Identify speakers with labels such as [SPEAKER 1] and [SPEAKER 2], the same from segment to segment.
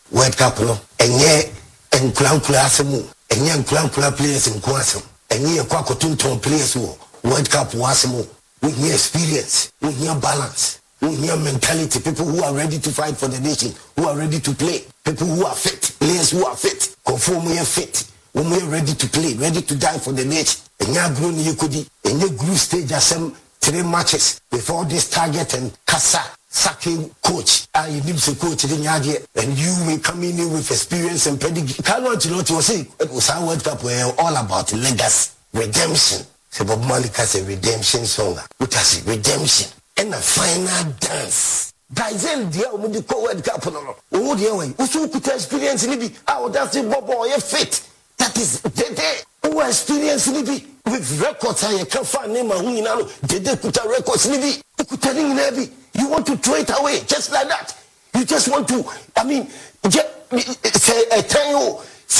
[SPEAKER 1] World Cup no enye enkulankula asemu enye enkulankula players nko asem enye kwakotonton players wo World Cup wasemu. We hear experience, we hear balance, we hear mentality, people who are ready to fight for the nation, who are ready to play, people who are fit, players who are fit, conform we are fit, when we are ready to play, ready to die for the nation. And you grew in Yukudi, and you grew stage as some 3 matches before this target and Kasa sacking coach. I need to coach in Yadi, and you will come in with experience and pedigree. Carlo Ancelotti was saying it was our World Cup were all about legacy, redemption. So Bob Marley has a redemption song. What has redemption? And a final dance. Daisen dear with the World Cup. Oh dear way. Also could experience Libby. Oh, that's the Bob or fit. That is the day. Who experience Libby with records I can't find name and who now did they put a records Libby? You could tell him Libby. You want to throw it away just like that. You just want to say a time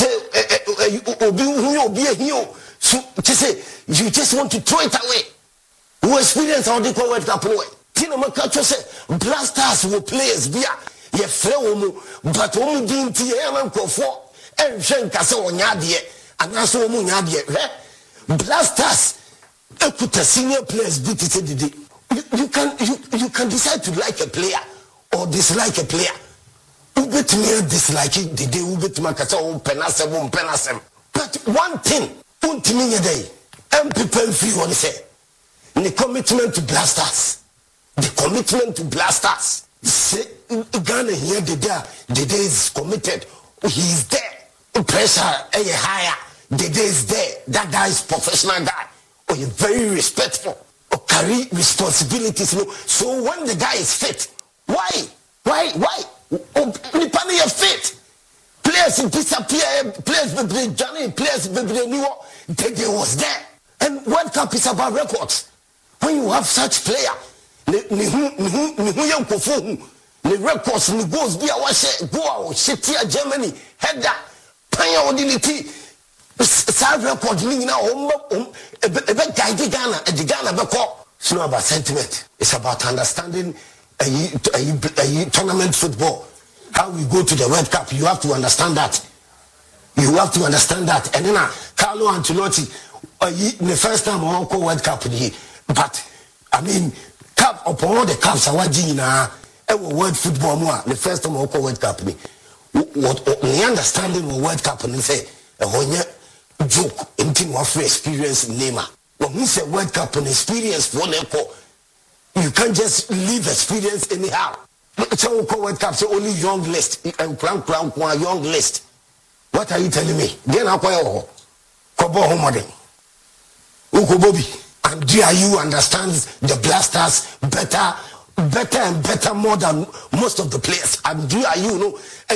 [SPEAKER 1] say be a hero. So just say you just want to throw it away. Who experience how they call World Cup away? Tina Makacho say Blasters will players be ye frɛ but omu din ti e man kofo enhwe nkase onyade and aso omu nyade Blasters ekuta senior players beat it. You can decide to like a player or dislike a player. You bet me dislike it the day you bet makasa penasem. But one thing ultimately day and people feel what they say. The commitment to Blasters. The commitment to Blasters. Say Ghana here the day is committed. He is there. Pressure higher. The day is there. That guy is professional guy. Or you're very respectful. Or carry responsibilities. So when the guy is fit, why? Nipani is fit. Players disappear. Players Johnny. Players new. They was there. And World Cup is about records. When you have such player, the records, the goals, be a go shit here, Germany, header, Panya Odility, side record, now, Ghana, it's not about sentiment, it's about understanding a tournament football. How we go to the World Cup, you have to understand that. You have to understand that. And then Carlo Ancelotti, the first time I call World Cup, but I mean, cup upon all the cups I want world football more. The first time I call World Cup, what the understanding of World Cup and say a joke, anything of experience in Neymar. When we say World Cup and experience for Nepo, you can't just leave experience anyhow. So we call World Cup, so only young list, young list. What are you telling me? Then I call Kobo Homode. Uko Bobby. And DIU understands the Blasters better and better more than most of the players. And DIU